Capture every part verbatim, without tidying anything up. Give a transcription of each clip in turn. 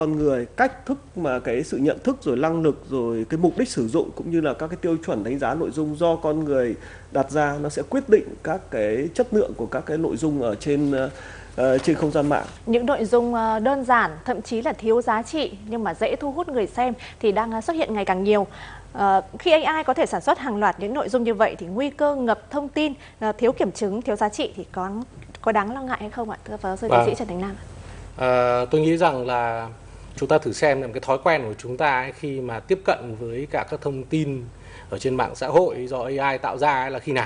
con người, cách thức mà cái sự nhận thức rồi năng lực rồi cái mục đích sử dụng cũng như là các cái tiêu chuẩn đánh giá nội dung do con người đặt ra, nó sẽ quyết định các cái chất lượng của các cái nội dung ở trên uh, trên không gian mạng. Những nội dung đơn giản, thậm chí là thiếu giá trị nhưng mà dễ thu hút người xem thì đang xuất hiện ngày càng nhiều. Uh, khi a i có thể sản xuất hàng loạt những nội dung như vậy thì nguy cơ ngập thông tin, uh, thiếu kiểm chứng, thiếu giá trị thì có có đáng lo ngại hay không ạ, thưa phó giáo sư tiến sĩ Trần Thành Nam? À, tôi nghĩ rằng là chúng ta thử xem là cái thói quen của chúng ta ấy, khi mà tiếp cận với cả các thông tin ở trên mạng xã hội do a i tạo ra ấy là khi nào.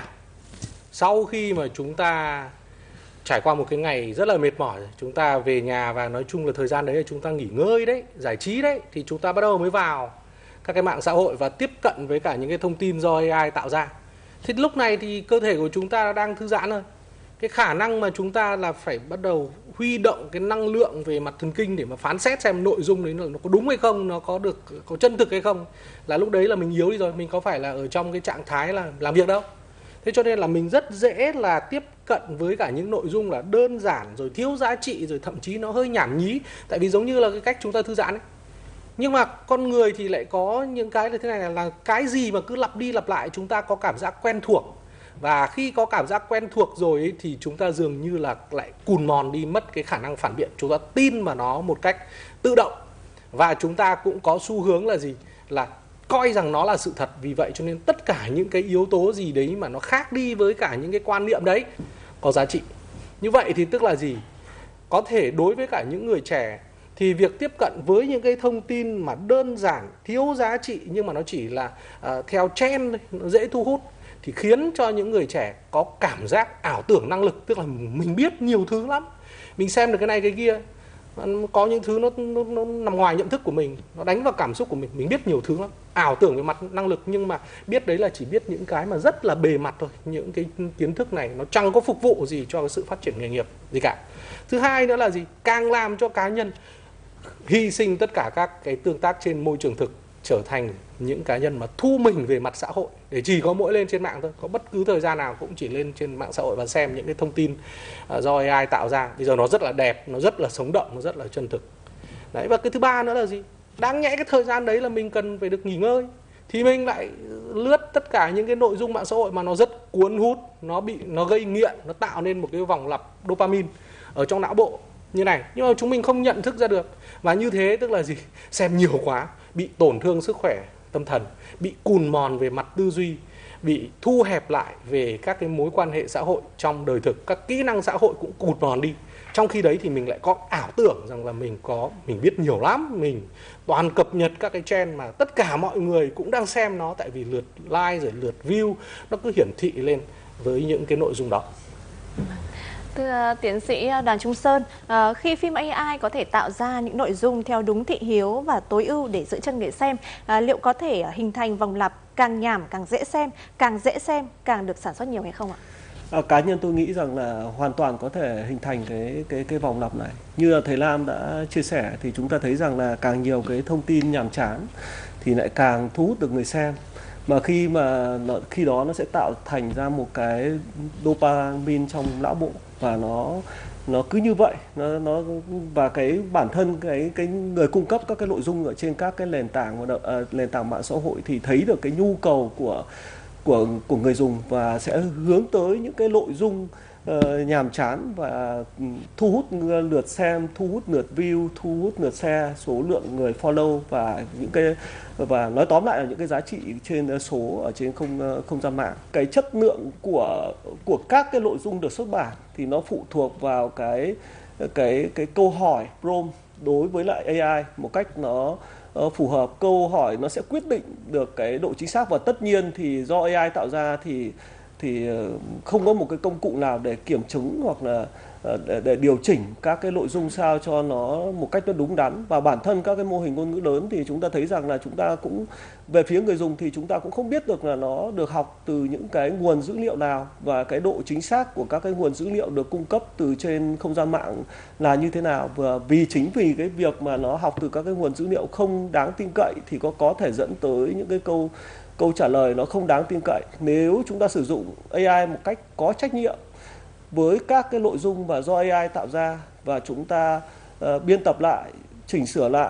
Sau khi mà chúng ta trải qua một cái ngày rất là mệt mỏi, chúng ta về nhà và nói chung là thời gian đấy là chúng ta nghỉ ngơi đấy, giải trí đấy, thì chúng ta bắt đầu mới vào các cái mạng xã hội và tiếp cận với cả những cái thông tin do a i tạo ra. Thì lúc này thì cơ thể của chúng ta đang thư giãn rồi. Cái khả năng mà chúng ta là phải bắt đầu huy động cái năng lượng về mặt thần kinh để mà phán xét xem nội dung đấy nó có đúng hay không, nó có được có chân thực hay không, là lúc đấy là mình yếu đi rồi, mình có phải là ở trong cái trạng thái là làm việc đâu. Thế cho nên là mình rất dễ là tiếp cận với cả những nội dung là đơn giản rồi thiếu giá trị rồi thậm chí nó hơi nhảm nhí, tại vì giống như là cái cách chúng ta thư giãn ấy. Nhưng mà con người thì lại có những cái là thế này, là cái gì mà cứ lặp đi lặp lại chúng ta có cảm giác quen thuộc. Và khi có cảm giác quen thuộc rồi ấy, thì chúng ta dường như là lại cùn mòn đi mất cái khả năng phản biện. Chúng ta tin vào nó một cách tự động. Và chúng ta cũng có xu hướng là gì? Là coi rằng nó là sự thật. Vì vậy cho nên tất cả những cái yếu tố gì đấy mà nó khác đi với cả những cái quan niệm đấy có giá trị. Như vậy thì tức là gì? Có thể đối với cả những người trẻ thì việc tiếp cận với những cái thông tin mà đơn giản, thiếu giá trị nhưng mà nó chỉ là uh, theo trend thôi, nó dễ thu hút, thì khiến cho những người trẻ có cảm giác ảo tưởng năng lực, tức là mình biết nhiều thứ lắm, mình xem được cái này cái kia, có những thứ nó, nó, nó nằm ngoài nhận thức của mình, nó đánh vào cảm xúc của mình, mình biết nhiều thứ lắm, ảo tưởng về mặt năng lực, nhưng mà biết đấy là chỉ biết những cái mà rất là bề mặt thôi, những cái kiến thức này nó chẳng có phục vụ gì cho cái sự phát triển nghề nghiệp gì cả. Thứ hai nữa là gì? Càng làm cho cá nhân hy sinh tất cả các cái tương tác trên môi trường thực, trở thành những cá nhân mà thu mình về mặt xã hội, để chỉ có mỗi lên trên mạng thôi, có bất cứ thời gian nào cũng chỉ lên trên mạng xã hội và xem những cái thông tin do a i tạo ra. Bây giờ nó rất là đẹp, nó rất là sống động, nó rất là chân thực. Đấy, và cái thứ ba nữa là gì? Đáng nhẽ cái thời gian đấy là mình cần phải được nghỉ ngơi, thì mình lại lướt tất cả những cái nội dung mạng xã hội mà nó rất cuốn hút, nó bị nó gây nghiện, nó tạo nên một cái vòng lặp dopamine ở trong não bộ như này, nhưng mà chúng mình không nhận thức ra được. Và như thế tức là gì? Xem nhiều quá, bị tổn thương sức khỏe tâm thần, bị cùn mòn về mặt tư duy, bị thu hẹp lại về các cái mối quan hệ xã hội trong đời thực, các kỹ năng xã hội cũng cụt mòn đi. Trong khi đấy thì mình lại có ảo tưởng rằng là mình có mình biết nhiều lắm, mình toàn cập nhật các cái trend mà tất cả mọi người cũng đang xem nó, tại vì lượt like rồi lượt view nó cứ hiển thị lên với những cái nội dung đó. Thưa tiến sĩ Đoàn Trung Sơn, khi phim a i có thể tạo ra những nội dung theo đúng thị hiếu và tối ưu để giữ chân người xem, liệu có thể hình thành vòng lặp càng nhảm càng dễ xem, càng dễ xem càng được sản xuất nhiều hay không ạ? À, cá nhân tôi nghĩ rằng là hoàn toàn có thể hình thành cái cái cái vòng lặp này. Như là thầy Lam đã chia sẻ thì chúng ta thấy rằng là càng nhiều cái thông tin nhàm chán thì lại càng thu hút được người xem. Mà khi mà nó, khi đó nó sẽ tạo thành ra một cái dopamine trong não bộ, và nó nó cứ như vậy, nó nó và cái bản thân cái cái người cung cấp các cái nội dung ở trên các cái nền tảng uh, nền tảng mạng xã hội thì thấy được cái nhu cầu của của của người dùng, và sẽ hướng tới những cái nội dung uh, nhàm chán và thu hút lượt xem, thu hút lượt view, thu hút lượt share, số lượng người follow, và những cái và nói tóm lại là những cái giá trị trên số ở trên không không gian mạng. Cái chất lượng của của các cái nội dung được xuất bản thì nó phụ thuộc vào cái cái cái câu hỏi prompt đối với lại a i một cách nó phù hợp. Câu hỏi nó sẽ quyết định được cái độ chính xác, và tất nhiên thì do a i tạo ra thì thì không có một cái công cụ nào để kiểm chứng hoặc là để, để điều chỉnh các cái nội dung sao cho nó một cách nó đúng đắn. Và bản thân các cái mô hình ngôn ngữ lớn thì chúng ta thấy rằng là chúng ta cũng về phía người dùng thì chúng ta cũng không biết được là nó được học từ những cái nguồn dữ liệu nào, và cái độ chính xác của các cái nguồn dữ liệu được cung cấp từ trên không gian mạng là như thế nào. Và vì chính vì cái việc mà nó học từ các cái nguồn dữ liệu không đáng tin cậy thì có có thể dẫn tới những cái câu câu trả lời nó không đáng tin cậy. Nếu chúng ta sử dụng a i một cách có trách nhiệm với các cái nội dung mà do a i tạo ra, và chúng ta uh, biên tập lại, chỉnh sửa lại